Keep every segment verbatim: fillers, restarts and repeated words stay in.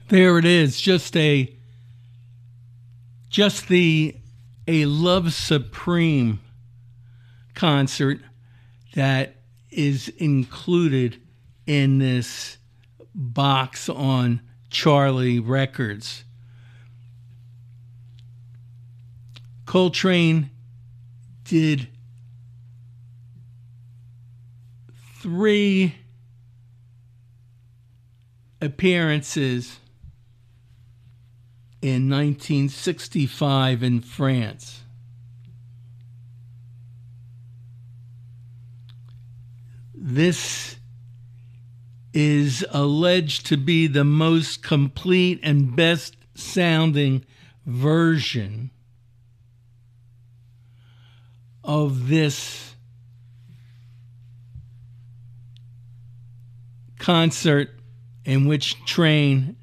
There it is, just a just the a Love Supreme concert that is included in this box on Charlie Records. Coltrane did three appearances in nineteen sixty-five in France. This is alleged to be the most complete and best sounding version of this concert in which Train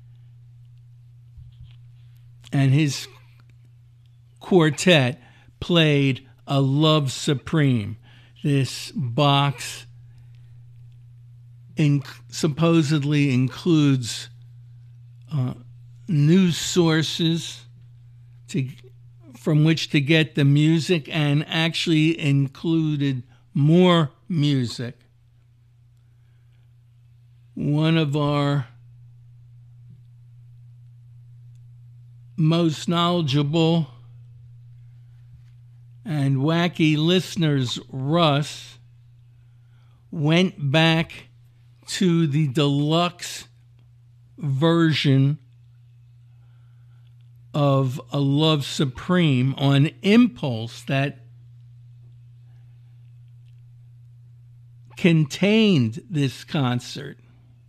and his quartet played A Love Supreme. This box in, supposedly includes uh, news sources to, from which to get the music, and actually included more music. One of our most knowledgeable and wacky listeners, Russ, went back to the deluxe version of A Love Supreme on Impulse that contained this concert.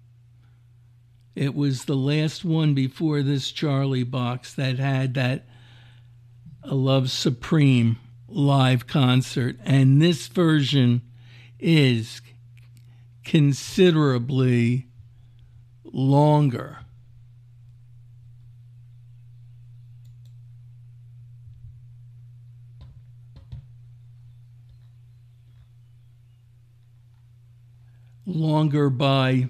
It was the last one before this Charlie box that had that A Love Supreme live concert. And this version is considerably longer. Longer by,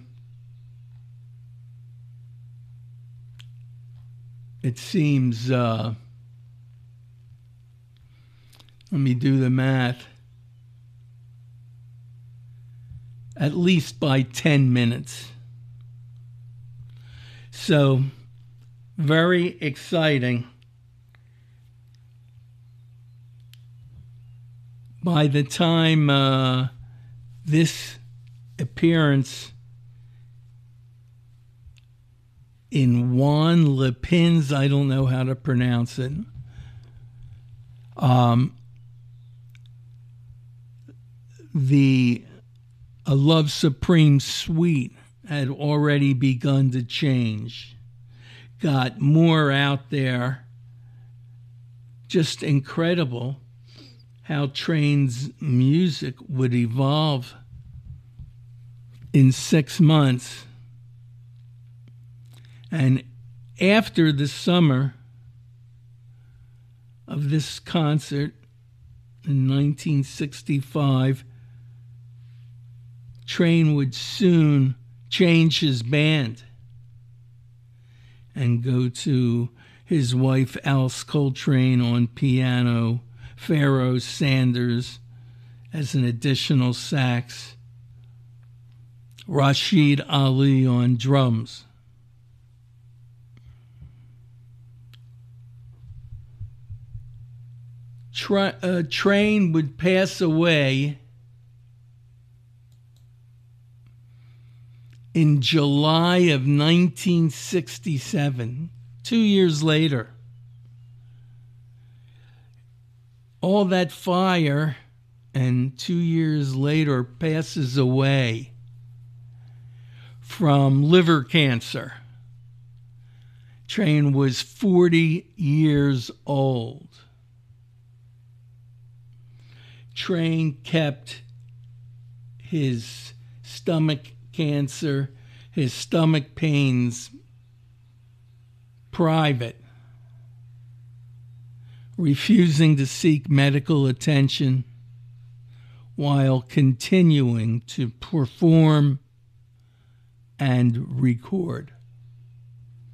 it seems, uh, let me do the math, at least by ten minutes. So, very exciting. By the time uh, this appearance in Juan Lepin's, I don't know how to pronounce it, um, the A Love Supreme suite had already begun to change, got more out there. Just incredible how Train's music would evolve in six months. And after the summer of this concert in nineteen sixty-five, Train would soon change his band and go to his wife Alice Coltrane on piano, Pharoah Sanders as an additional sax, Rashid Ali on drums. Tra- uh, Train would pass away in July of nineteen sixty-seven, two years later. All that fire, and two years later passes away from liver cancer. Train was forty years old. Train kept his stomach cancer, his stomach pains private, refusing to seek medical attention while continuing to perform and record.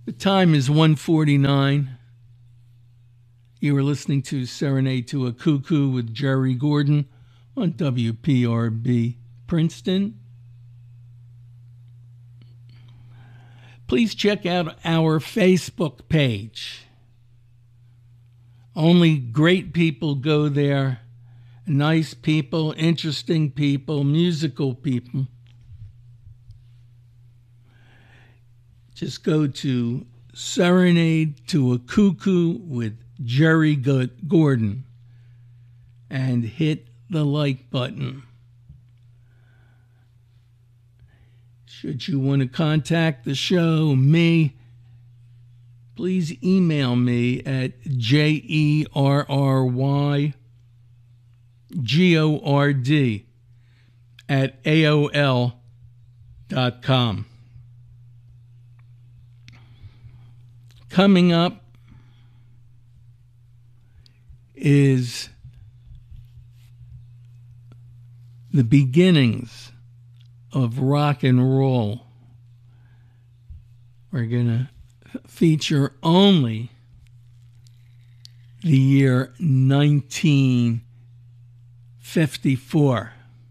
The time is one forty-nine. You are listening to Serenade to a Cuckoo with Jerry Gordon on W P R B Princeton. Please check out our Facebook page. Only great people go there. Nice people, interesting people, musical people. Just go to Serenade to a Cuckoo with Jerry Gordon and hit the like button. Should you want to contact the show, me, please email me at J E R R Y G O R D at A O L dot com. Coming up is the beginnings of rock and roll. We're going to feature only the year nineteen fifty-four.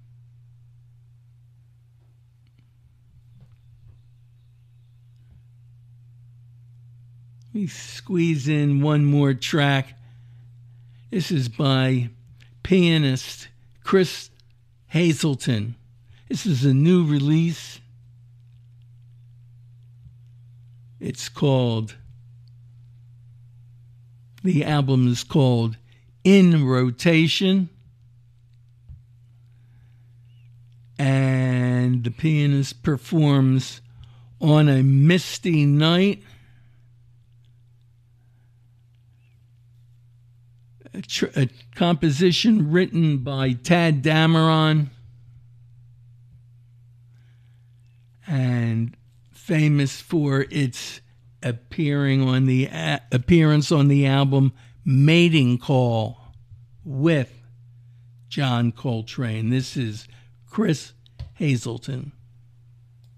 Let me squeeze in one more track. This is by pianist Chris Hazelton. This is a new release. It's called, the album is called In Rotation. And the pianist performs On a Misty Night. A, tr- a composition written by Tad Dameron and famous for its appearing on the uh, appearance on the album Mating Call with John Coltrane. This is Chris Hazelton.